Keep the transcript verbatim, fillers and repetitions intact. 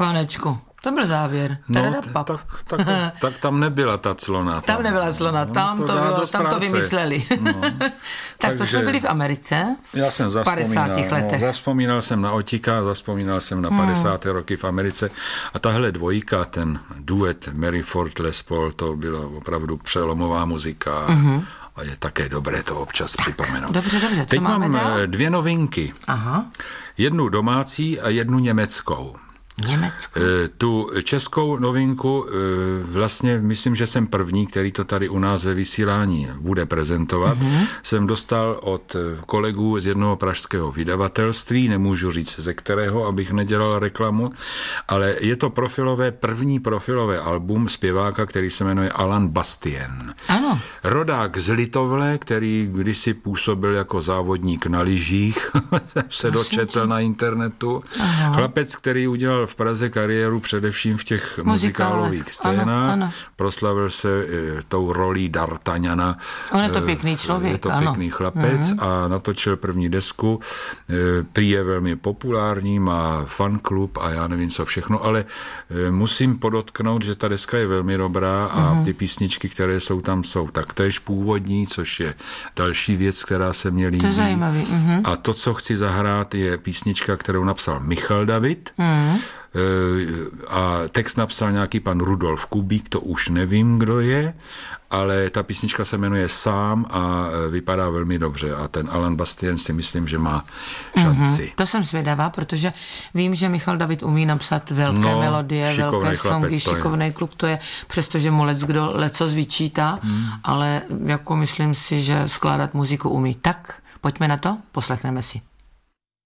Panečku, to byl závěr. No, tak, tak, tak tam nebyla ta clona. Tam, tam nebyla clona, tam, no, to, to, bylo, tam to vymysleli. No. tak Takže, to jsme byli v Americe v já jsem padesátých letech. No, zaspomínal jsem na Otika, zaspomínal jsem na padesáté Hmm. roky v Americe a tahle dvojka, ten duet Mary Ford Les Paul, to byla opravdu přelomová muzika. Hmm. A je také dobré to občas připomenout. Dobře, dobře. Co Teď máme mám dál? dvě novinky. Aha. Jednu domácí a jednu německou. Německo. Tu českou novinku vlastně myslím, že jsem první, který to tady u nás ve vysílání bude prezentovat. Mm-hmm. Jsem dostal od kolegů z jednoho pražského vydavatelství, nemůžu říct ze kterého, abych nedělal reklamu, ale je to profilové, první profilové album zpěváka, který se jmenuje Alan Bastien. Ano. Rodák z Litovle, který kdysi působil jako závodník na lyžích, se dočetl na internetu. Aha. Chlapec, který udělal v Praze kariéru především v těch muzikálových scénách. Ano, ano. Proslavil se e, tou rolí D'Artagnana. On je to pěkný člověk. Je to ano. pěkný chlapec uh-huh. a natočil první desku. E, prý je velmi populární, má fanklub a já nevím co všechno, ale e, musím podotknout, že ta deska je velmi dobrá a uh-huh. ty písničky, které jsou tam, jsou taktéž původní, což je další věc, která se mě líbí. To je zajímavý. Uh-huh. A to, co chci zahrát, je písnička, kterou napsal Michal David. Uh-huh. A text napsal nějaký pan Rudolf Kubík, to už nevím, kdo je, ale ta písnička se jmenuje Sám a vypadá velmi dobře a ten Alan Bastien si myslím, že má šanci. Mm-hmm. To jsem zvědavá, protože vím, že Michal David umí napsat velké no, melodie, velké songy, šikovnej klub to je, přestože mu leckdo lecos vyčítá, hmm. ale jako myslím si, že skládat muziku umí. Tak, pojďme na to, poslechneme si.